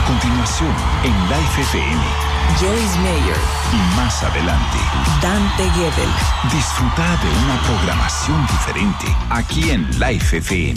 A continuación, en Life FM. Joyce Meyer. Y más adelante, Dante Gebel. disfruta de una programación diferente aquí en Life FM.